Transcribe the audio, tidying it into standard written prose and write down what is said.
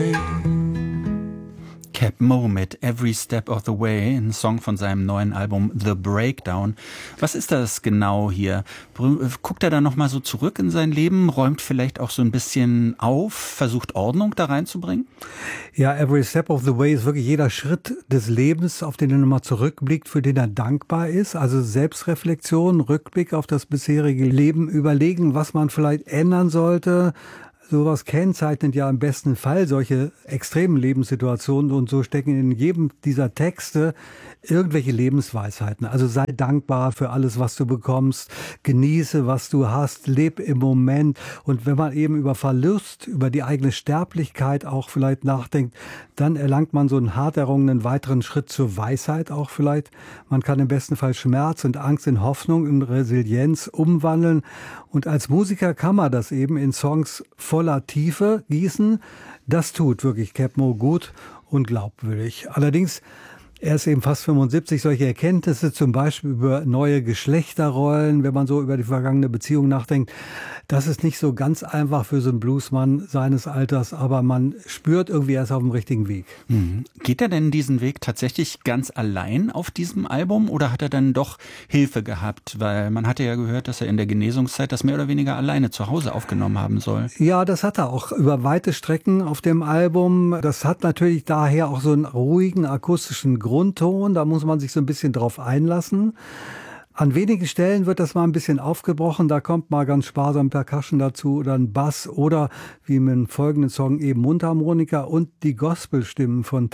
Cap Moe mit Every Step of the Way, ein Song von seinem neuen Album The Breakdown. Was ist das genau hier? Guckt er da nochmal so zurück in sein Leben, räumt vielleicht auch so ein bisschen auf, versucht Ordnung da reinzubringen? Ja, Every Step of the Way ist wirklich jeder Schritt des Lebens, auf den er nochmal zurückblickt, für den er dankbar ist. Also Selbstreflexion, Rückblick auf das bisherige Leben, überlegen, was man vielleicht ändern sollte. Sowas kennzeichnet ja im besten Fall solche extremen Lebenssituationen, und so stecken in jedem dieser Texte irgendwelche Lebensweisheiten. Also sei dankbar für alles, was du bekommst, genieße, was du hast, leb im Moment. Und wenn man eben über Verlust, über die eigene Sterblichkeit auch vielleicht nachdenkt, dann erlangt man so einen hart errungenen weiteren Schritt zur Weisheit auch vielleicht. Man kann im besten Fall Schmerz und Angst in Hoffnung, in Resilienz umwandeln. Und als Musiker kann man das eben in Songs voller Tiefe gießen. Das tut wirklich Cap Moe gut und glaubwürdig. Allerdings, er ist eben fast 75, solche Erkenntnisse, zum Beispiel über neue Geschlechterrollen, wenn man so über die vergangene Beziehung nachdenkt, das ist nicht so ganz einfach für so einen Bluesmann seines Alters, aber man spürt irgendwie, er ist auf dem richtigen Weg. Geht er denn diesen Weg tatsächlich ganz allein auf diesem Album oder hat er dann doch Hilfe gehabt? Weil man hatte ja gehört, dass er in der Genesungszeit das mehr oder weniger alleine zu Hause aufgenommen haben soll. Ja, das hat er auch über weite Strecken auf dem Album. Das hat natürlich daher auch so einen ruhigen akustischen Grundton, da muss man sich so ein bisschen drauf einlassen. An wenigen Stellen wird das mal ein bisschen aufgebrochen, da kommt mal ganz sparsam Percussion dazu oder ein Bass oder wie im folgenden Song eben Mundharmonika und die Gospelstimmen von